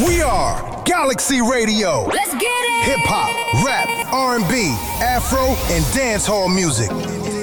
We are Galaxy Radio. Let's get it. Hip hop, rap, R&B, Afro, and dancehall music.